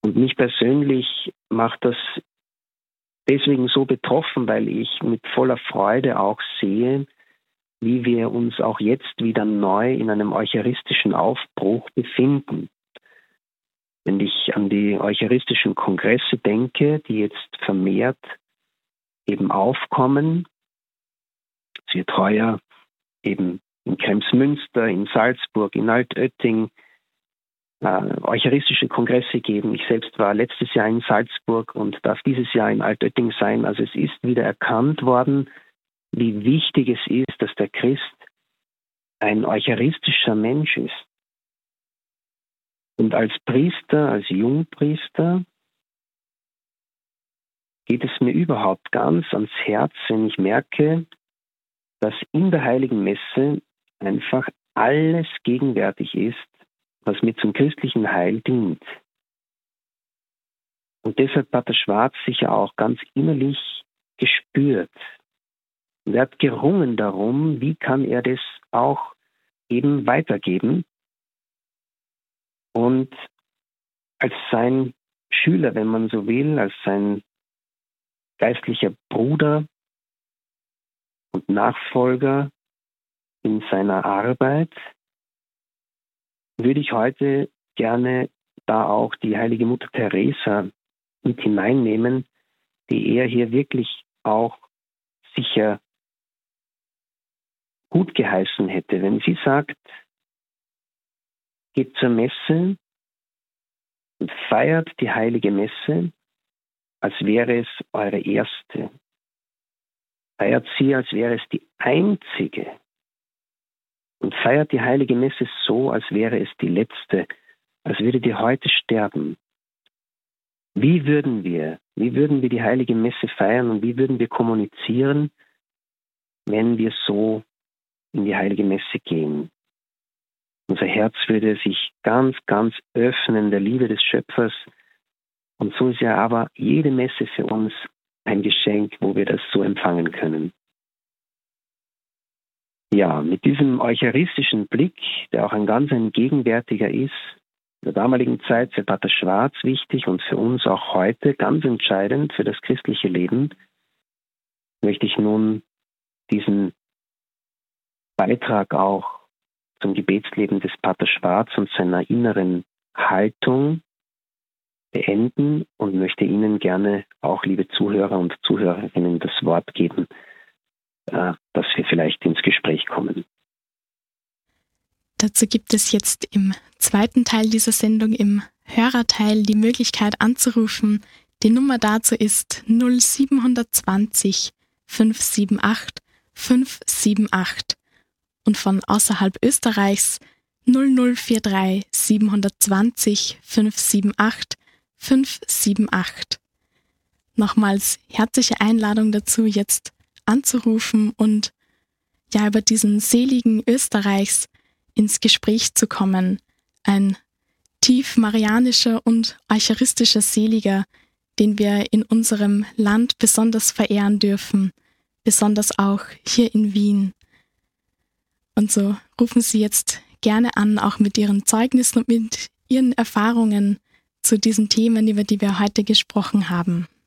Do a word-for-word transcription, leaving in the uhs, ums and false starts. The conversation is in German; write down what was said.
Und mich persönlich macht das deswegen so betroffen, weil ich mit voller Freude auch sehe, wie wir uns auch jetzt wieder neu in einem eucharistischen Aufbruch befinden. Wenn ich an die eucharistischen Kongresse denke, die jetzt vermehrt eben aufkommen, es wird heuer eben in Kremsmünster, in Salzburg, in Altötting äh, eucharistische Kongresse geben. Ich selbst war letztes Jahr in Salzburg und darf dieses Jahr in Altötting sein. Also es ist wieder erkannt worden, wie wichtig es ist, dass der Christ ein eucharistischer Mensch ist. Und als Priester, als Jungpriester, geht es mir überhaupt ganz ans Herz, wenn ich merke, dass in der Heiligen Messe einfach alles gegenwärtig ist, was mir zum christlichen Heil dient. Und deshalb hat der Schwarz sicher auch ganz innerlich gespürt. Und er hat gerungen darum, wie kann er das auch eben weitergeben. Und als sein Schüler, wenn man so will, als sein geistlicher Bruder und Nachfolger in seiner Arbeit, würde ich heute gerne da auch die heilige Mutter Teresa mit hineinnehmen, die er hier wirklich auch sicher gut geheißen hätte, wenn sie sagt, geht zur Messe und feiert die heilige Messe, als wäre es eure erste. Feiert sie, als wäre es die einzige. Und feiert die heilige Messe so, als wäre es die letzte, als würdet ihr heute sterben. Wie würden wir, wie würden wir die heilige Messe feiern und wie würden wir kommunizieren, wenn wir so in die heilige Messe gehen? Unser Herz würde sich ganz, ganz öffnen der Liebe des Schöpfers. Und so ist ja aber jede Messe für uns ein Geschenk, wo wir das so empfangen können. Ja, mit diesem eucharistischen Blick, der auch ein ganz ein gegenwärtiger ist, in der damaligen Zeit für Pater Schwarz wichtig und für uns auch heute ganz entscheidend für das christliche Leben, möchte ich nun diesen Beitrag auch zum Gebetsleben des Pater Schwarz und seiner inneren Haltung beenden und möchte Ihnen gerne auch, liebe Zuhörer und Zuhörerinnen, das Wort geben, äh, dass wir vielleicht ins Gespräch kommen. Dazu gibt es jetzt im zweiten Teil dieser Sendung, im Hörerteil, die Möglichkeit anzurufen. Die Nummer dazu ist null sieben zwei null fünf sieben acht fünf sieben acht und von außerhalb Österreichs null null vier drei sieben zwei null fünf sieben acht fünf sieben acht. Nochmals herzliche Einladung dazu, jetzt anzurufen und ja über diesen seligen Österreichs ins Gespräch zu kommen. Ein tief marianischer und eucharistischer Seliger, den wir in unserem Land besonders verehren dürfen, besonders auch hier in Wien. Und so rufen Sie jetzt gerne an, auch mit Ihren Zeugnissen und mit Ihren Erfahrungen zu diesen Themen, über die wir heute gesprochen haben.